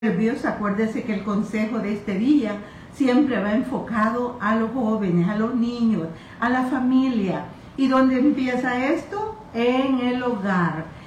Proverbios, acuérdese que el consejo de este día siempre va enfocado a los jóvenes, a los niños, a la familia. ¿Y dónde empieza esto? En el hogar.